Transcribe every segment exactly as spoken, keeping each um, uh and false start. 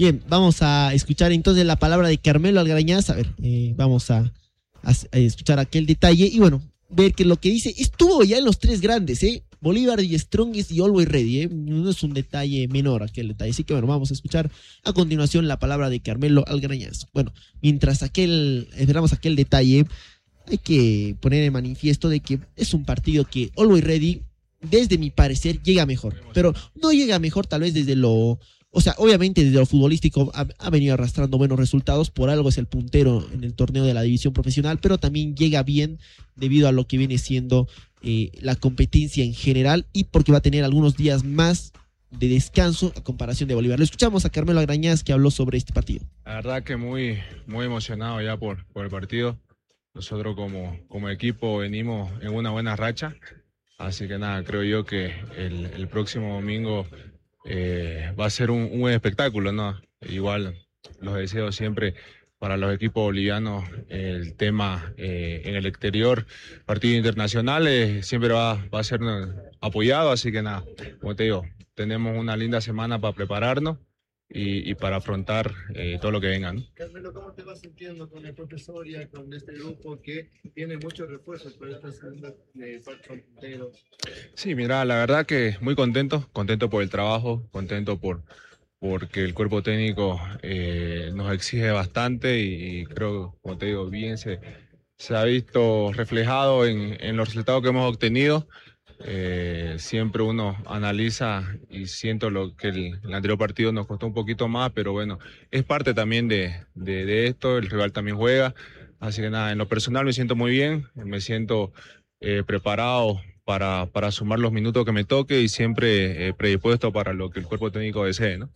Bien, vamos a escuchar entonces la palabra de Carmelo Algarañaz. A ver, eh, vamos a, a, a escuchar aquel detalle y bueno, ver que lo que dice estuvo ya en los tres grandes, ¿eh? Bolívar y Strongest y Always Ready, ¿eh? No es un detalle menor aquel detalle. Así que bueno, vamos a escuchar a continuación la palabra de Carmelo Algarañaz. Bueno, mientras aquel, esperamos aquel detalle, hay que poner en manifiesto de que es un partido que Always Ready, desde mi parecer, llega mejor. Pero no llega mejor tal vez desde lo... O sea, obviamente desde lo futbolístico ha, ha venido arrastrando buenos resultados, por algo es el puntero en el torneo de la división profesional, pero también llega bien debido a lo que viene siendo eh, la competencia en general y porque va a tener algunos días más de descanso a comparación de Bolívar. Lo escuchamos a Carmelo Algarañaz que habló sobre este partido. La verdad que muy, muy emocionado ya por, por el partido. Nosotros como, como equipo venimos en una buena racha, así que nada, creo yo que el, el próximo domingo eh, va a ser un, un buen espectáculo, ¿no? Igual los deseo siempre para los equipos bolivianos, el tema eh, en el exterior, partidos internacionales, siempre va, va a ser apoyado, así que nada, como te digo, tenemos una linda semana para prepararnos y, y para afrontar eh, todo lo que venga, ¿no? Carmelo, ¿cómo te vas sintiendo con el profesor y con este grupo que tiene muchos refuerzos para esta segunda eh, parte entero? Sí, mira, la verdad que muy contento, contento por el trabajo, contento por porque el cuerpo técnico eh, nos exige bastante y, y creo, como te digo, bien se, se ha visto reflejado en, en los resultados que hemos obtenido. Eh, siempre uno analiza y siento lo que el, el anterior partido nos costó un poquito más, pero bueno, es parte también de, de, de esto, el rival también juega, así que nada, en lo personal me siento muy bien, me siento eh, preparado para, para sumar los minutos que me toque y siempre eh, predispuesto para lo que el cuerpo técnico desee, ¿no?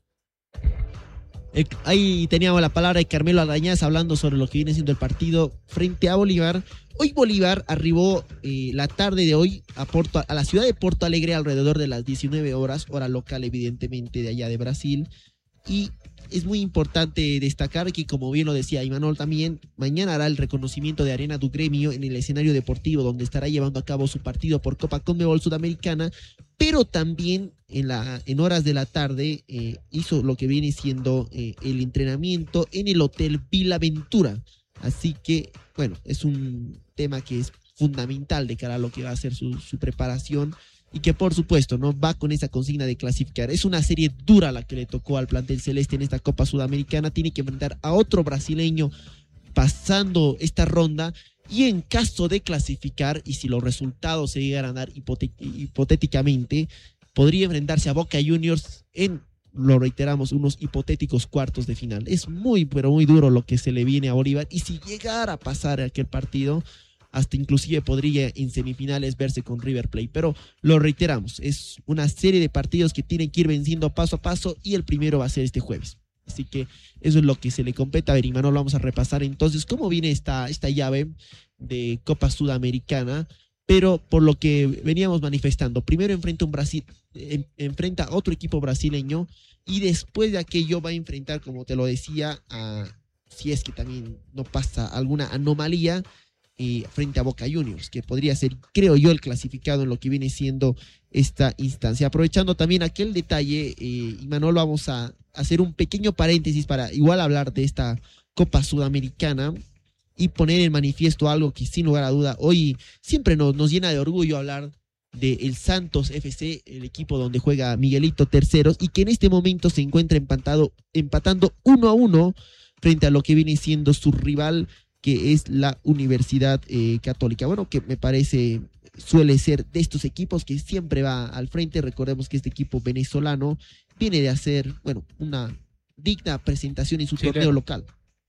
Eh, ahí teníamos la palabra de Carmelo Algarañaz hablando sobre lo que viene siendo el partido frente a Bolívar. Hoy Bolívar arribó eh, la tarde de hoy a, Porto, a la ciudad de Porto Alegre alrededor de las diecinueve horas, hora local evidentemente de allá de Brasil. Y es muy importante destacar que, como bien lo decía Imanol también, mañana hará el reconocimiento de Arena do Gremio en el escenario deportivo donde estará llevando a cabo su partido por Copa Conmebol Sudamericana, pero también en, la, en horas de la tarde eh, hizo lo que viene siendo eh, el entrenamiento en el Hotel Villa Ventura. Así que, bueno, es un tema que es fundamental de cara a lo que va a ser su, su preparación y que por supuesto no va con esa consigna de clasificar. Es una serie dura la que le tocó al plantel celeste en esta Copa Sudamericana. Tiene que enfrentar a otro brasileño pasando esta ronda y en caso de clasificar y si los resultados se llegan a dar hipotet- hipotéticamente, podría enfrentarse a Boca Juniors en, lo reiteramos, unos hipotéticos cuartos de final. Es muy, pero muy duro lo que se le viene a Bolívar y si llegara a pasar aquel partido, hasta inclusive podría en semifinales verse con River Plate, pero lo reiteramos, es una serie de partidos que tienen que ir venciendo paso a paso y el primero va a ser este jueves. Así que eso es lo que se le compete. A ver, Imanol, vamos a repasar entonces cómo viene esta, esta llave de Copa Sudamericana, pero por lo que veníamos manifestando, primero enfrenta un Brasil, en, enfrenta a otro equipo brasileño y después de aquello va a enfrentar, como te lo decía, a, si es que también no pasa alguna anomalía, Eh, frente a Boca Juniors, que podría ser, creo yo, el clasificado en lo que viene siendo esta instancia. Aprovechando también aquel detalle, eh, Imanol, vamos a hacer un pequeño paréntesis para igual hablar de esta Copa Sudamericana y poner en manifiesto algo que sin lugar a duda hoy siempre nos, nos llena de orgullo hablar de el Santos F C, el equipo donde juega Miguelito Terceros y que en este momento se encuentra empatado, empatando uno a uno frente a lo que viene siendo su rival, que es la Universidad eh, Católica. Bueno, que me parece suele ser de estos equipos que siempre va al frente. Recordemos que este equipo venezolano viene de hacer, bueno, una digna presentación en su Chileno. torneo local.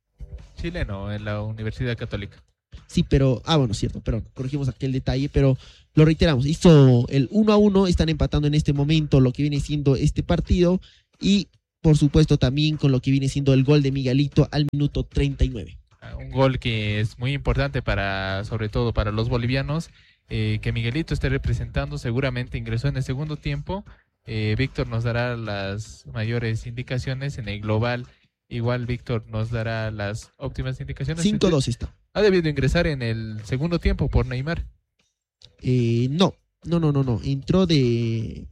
Chileno, en la Universidad Católica. Sí, pero, ah, bueno, cierto, perdón, corregimos aquel detalle, pero lo reiteramos, hizo el uno a uno, están empatando en este momento lo que viene siendo este partido y, por supuesto, también con lo que viene siendo el gol de Miguelito al minuto treinta y nueve. Un gol que es muy importante para, sobre todo para los bolivianos, eh, que Miguelito esté representando, seguramente ingresó en el segundo tiempo. Eh, Víctor nos dará las mayores indicaciones en el global. Igual Víctor nos dará las óptimas indicaciones. cinco dos está. ¿Ha debido ingresar en el segundo tiempo por Neymar? Eh, no, no, no, no, no. Entró de...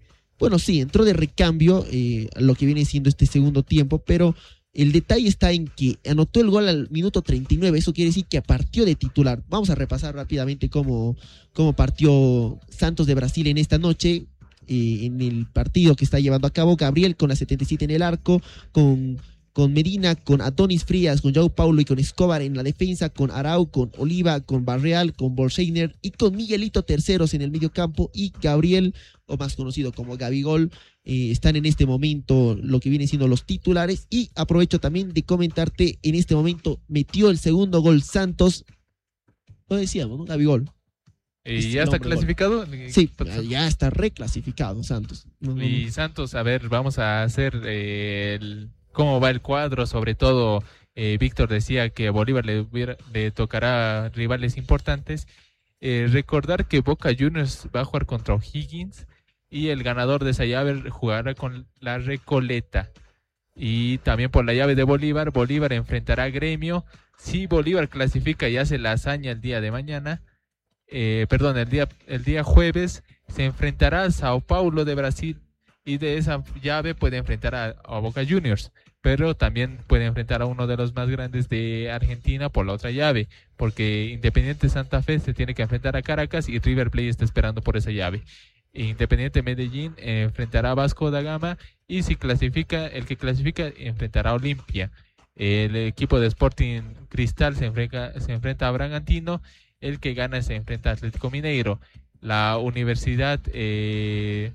Bueno, sí, entró de recambio eh, a lo que viene siendo este segundo tiempo, pero el detalle está en que anotó el gol al minuto treinta y nueve, eso quiere decir que partió de titular. Vamos a repasar rápidamente cómo, cómo partió Santos de Brasil en esta noche, eh, en el partido que está llevando a cabo. Gabriel con la setenta y siete en el arco, con, con Medina, con Adonis Frías, con João Paulo y con Escobar en la defensa, con Arau, con Oliva, con Barreal, con Borscheiner y con Miguelito Terceros en el medio campo, y Gabriel, o más conocido como Gabigol, eh, están en este momento lo que vienen siendo los titulares. Y aprovecho también de comentarte, en este momento metió el segundo gol Santos, lo decíamos, ¿no? Gabigol. ¿Y Este ya está clasificado? Sí, ya está reclasificado Santos. No, no, y no. Santos, a ver, vamos a hacer eh, el, cómo va el cuadro, sobre todo eh, Víctor decía que a Bolívar le, hubiera, le tocará rivales importantes. Eh, recordar que Boca Juniors va a jugar contra O'Higgins y el ganador de esa llave jugará con la Recoleta. Y también por la llave de Bolívar, Bolívar enfrentará a Gremio. Si Bolívar clasifica y hace la hazaña el día de mañana, eh, perdón, el día, el día jueves, se enfrentará a Sao Paulo de Brasil, y de esa llave puede enfrentar a, a Boca Juniors, pero también puede enfrentar a uno de los más grandes de Argentina por la otra llave, porque Independiente Santa Fe se tiene que enfrentar a Caracas y River Plate está esperando por esa llave. Independiente Medellín eh, enfrentará a Vasco da Gama, y si clasifica, el que clasifica enfrentará a Olimpia. El equipo de Sporting Cristal se enfrenta, se enfrenta a Bragantino, el que gana se enfrenta a Atlético Mineiro. La Universidad eh,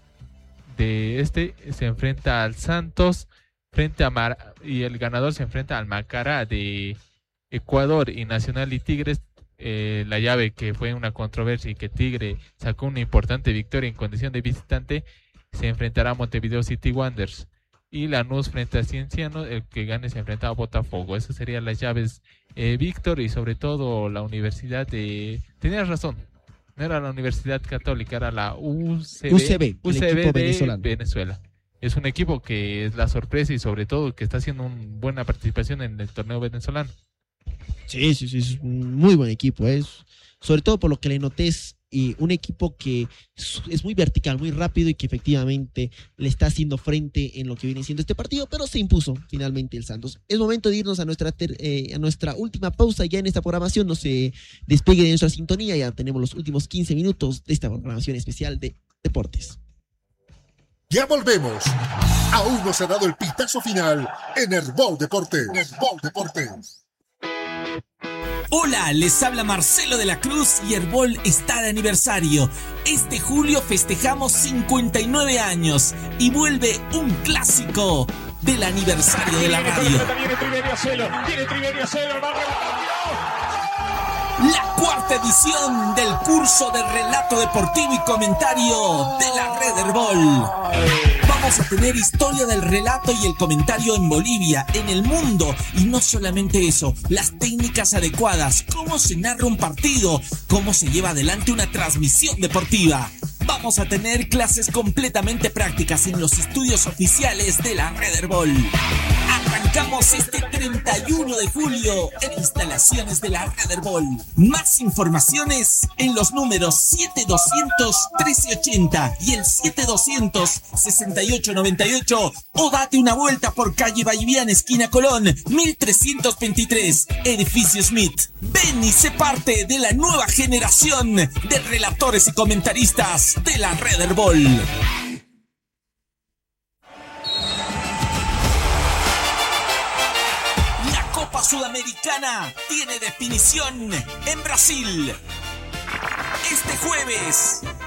de este se enfrenta al Santos frente a Mar, y el ganador se enfrenta al Macará de Ecuador. Y Nacional y Tigres, eh, la llave que fue una controversia y que Tigre sacó una importante victoria en condición de visitante, se enfrentará a Montevideo City Wanderers. Y Lanús frente a Cienciano, el que gane se enfrenta a Botafogo. Esas serían las llaves, eh, Víctor, y sobre todo la Universidad de... Tenías razón, no era la Universidad Católica, era la U C B, U C B, U C B el equipo de venezolano. Venezuela. Es un equipo que es la sorpresa y sobre todo que está haciendo una buena participación en el torneo venezolano. Sí, sí, sí, es un muy buen equipo. Es, sobre todo por lo que le noté, es eh, un equipo que es, es muy vertical, muy rápido, y que efectivamente le está haciendo frente en lo que viene siendo este partido, pero se impuso finalmente el Santos. Es momento de irnos a nuestra, ter, eh, a nuestra última pausa ya en esta programación. No se despegue de nuestra sintonía, ya tenemos los últimos quince minutos de esta programación especial de deportes. Ya volvemos. Aún no se ha dado el pitazo final en Herbol Deportes. Herbol Deportes. Hola, les habla Marcelo de la Cruz y Herbol está de aniversario. Este julio festejamos cincuenta y nueve años y vuelve un clásico del aniversario de la radio. Viene Triverio Cielo, viene Triverio Cielo, La cuarta edición del curso de relato deportivo y comentario de la Red Herbol. Vamos a tener historia del relato y el comentario en Bolivia, en el mundo, y no solamente eso, las técnicas adecuadas, cómo se narra un partido, cómo se lleva adelante una transmisión deportiva. Vamos a tener clases completamente prácticas en los estudios oficiales de la Red Herbol. Arrancamos este treinta y uno de julio en instalaciones de la Red Herbol. Más informaciones en los números siete doscientos trece ochenta y el siete doscientos sesenta y ocho noventa y ocho, o date una vuelta por calle Vallivian, esquina Colón, mil trescientos veintitrés, edificio Smith. Ven y sé parte de la nueva generación de relatores y comentaristas de la Red Herbol. La Copa Sudamericana tiene definición en Brasil. Este jueves,